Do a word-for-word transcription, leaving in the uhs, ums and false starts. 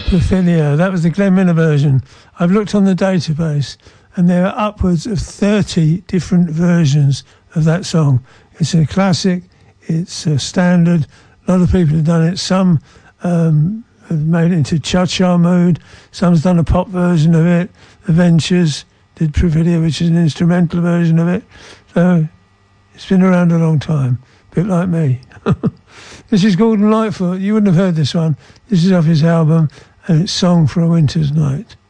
Ophelia. That was the Glenn Miller version. I've looked on the database and there are upwards of thirty different versions of that song. It's a classic, it's a standard. A lot of people have done it. Some um, have made it into cha-cha mode. Some's done a pop version of it. The Ventures did Ophelia, which is an instrumental version of it. So it's been around a long time, a bit like me. This is Gordon Lightfoot. You wouldn't have heard this one. This is off his album, and it's Song for a Winter's Night.